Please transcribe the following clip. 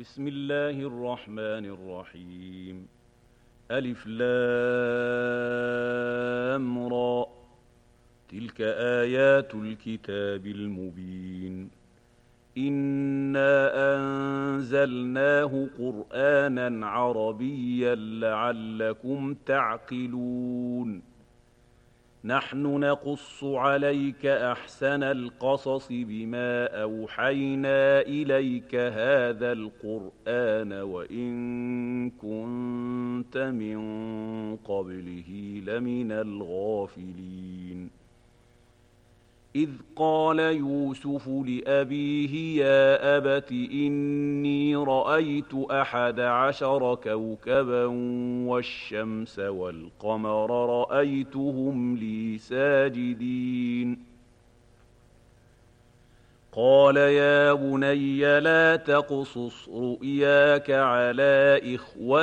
بسم الله الرحمن الرحيم. ألف لام را، تلك آيات الكتاب المبين. إنا أنزلناه قرآنا عربيا لعلكم تعقلون. نحن نقص عليك أحسن القصص بما أوحينا إليك هذا القرآن وإن كنت من قبله لمن الغافلين. إذ قال يوسف لأبيه يا أبت إني رأيت 11 كوكبا والشمس والقمر رأيتهم لي ساجدين. قال يا بني لا تقصص رؤياك على إخوتك